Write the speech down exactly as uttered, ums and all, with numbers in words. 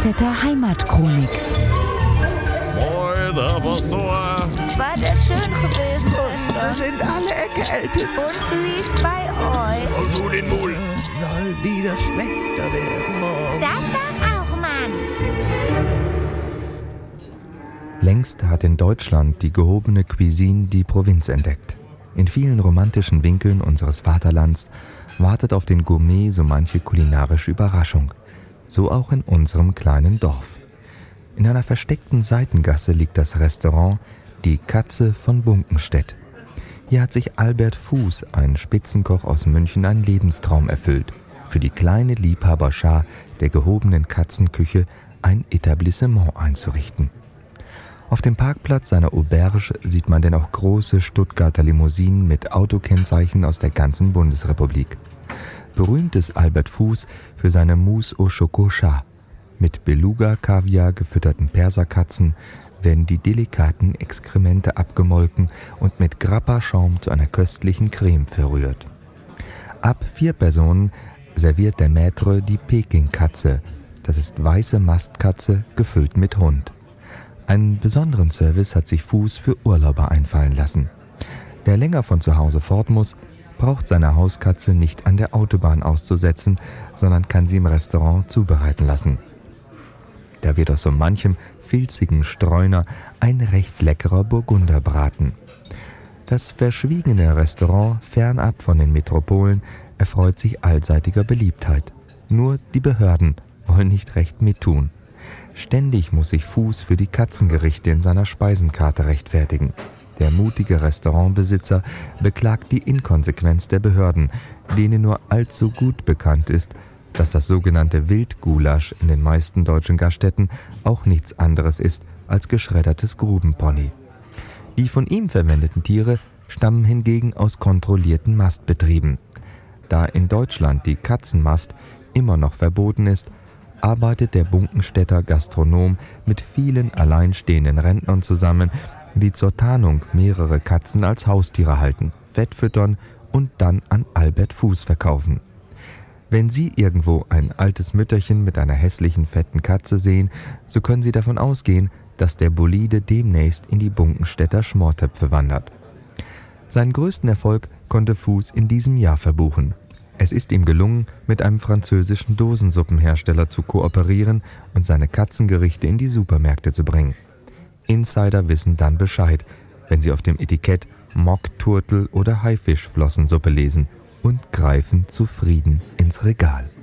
Bunkenstädter Heimatchronik. Moin, Herr Pastor. War das schön gewesen? Da sind alle erkältet. Und wie ist bei euch? Und du den Mul. Soll wieder schlechter werden morgen. Das sag auch, Mann. Längst hat in Deutschland die gehobene Cuisine die Provinz entdeckt. In vielen romantischen Winkeln unseres Vaterlands wartet auf den Gourmet so manche kulinarische Überraschung. So auch in unserem kleinen Dorf. In einer versteckten Seitengasse liegt das Restaurant Die Katze von Bunkenstedt. Hier hat sich Albert Fuß, ein Spitzenkoch aus München, einen Lebenstraum erfüllt. Für die kleine Liebhaberschar der gehobenen Katzenküche ein Etablissement einzurichten. Auf dem Parkplatz seiner Auberge sieht man denn auch große Stuttgarter Limousinen mit Autokennzeichen aus der ganzen Bundesrepublik. Berühmt ist Albert Fuß für seine Mousse au Chocolat. Mit Beluga-Kaviar gefütterten Perserkatzen werden die delikaten Exkremente abgemolken und mit Grappa-Schaum zu einer köstlichen Creme verrührt. Ab vier Personen serviert der Maître die Peking-Katze. Das ist weiße Mastkatze gefüllt mit Hund. Einen besonderen Service hat sich Fuß für Urlauber einfallen lassen. Wer länger von zu Hause fort muss, braucht seine Hauskatze nicht an der Autobahn auszusetzen, sondern kann sie im Restaurant zubereiten lassen. Da wird aus so manchem filzigen Streuner ein recht leckerer Burgunderbraten. Das verschwiegene Restaurant, fernab von den Metropolen, erfreut sich allseitiger Beliebtheit. Nur die Behörden wollen nicht recht mittun. Ständig muss sich Fuß für die Katzengerichte in seiner Speisenkarte rechtfertigen. Der mutige Restaurantbesitzer beklagt die Inkonsequenz der Behörden, denen nur allzu gut bekannt ist, dass das sogenannte Wildgulasch in den meisten deutschen Gaststätten auch nichts anderes ist als geschreddertes Grubenpony. Die von ihm verwendeten Tiere stammen hingegen aus kontrollierten Mastbetrieben. Da in Deutschland die Katzenmast immer noch verboten ist, arbeitet der Bunkenstädter Gastronom mit vielen alleinstehenden Rentnern zusammen, die zur Tarnung mehrere Katzen als Haustiere halten, Fett füttern und dann an Albert Fuß verkaufen. Wenn Sie irgendwo ein altes Mütterchen mit einer hässlichen, fetten Katze sehen, so können Sie davon ausgehen, dass der Bolide demnächst in die Bunkenstädter Schmortöpfe wandert. Seinen größten Erfolg konnte Fuß in diesem Jahr verbuchen. Es ist ihm gelungen, mit einem französischen Dosensuppenhersteller zu kooperieren und seine Katzengerichte in die Supermärkte zu bringen. Insider wissen dann Bescheid, wenn sie auf dem Etikett Mockturtel oder Haifischflossensuppe lesen und greifen zufrieden ins Regal.